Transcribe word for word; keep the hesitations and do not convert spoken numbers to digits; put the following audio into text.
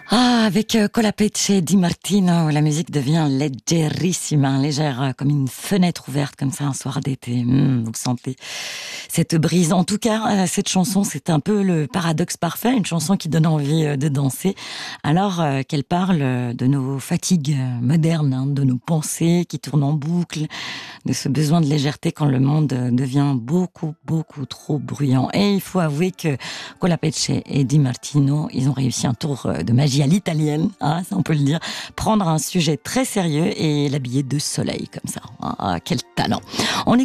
Ah, avec euh, Colapece Di Martino, la musique devient leggerissima, légère, euh, comme une fenêtre ouverte, comme ça, un soir d'été. Mmh, vous sentez cette brise. En tout cas, euh, cette chanson, c'est un peu le paradoxe parfait, une chanson qui donne envie euh, de danser, alors euh, qu'elle parle euh, de nos fatigues euh, modernes, hein, de nos pensées qui tournent en boucle, de ce besoin de légèreté quand le monde euh, devient beaucoup, beaucoup trop bruyant. Et il faut avouer que Colapece et Di Martino, ils ont réussi un tour euh, de magie à l'italienne, hein, ça on peut le dire, prendre un sujet très sérieux et l'habiller de soleil comme ça. Ah, quel talent. On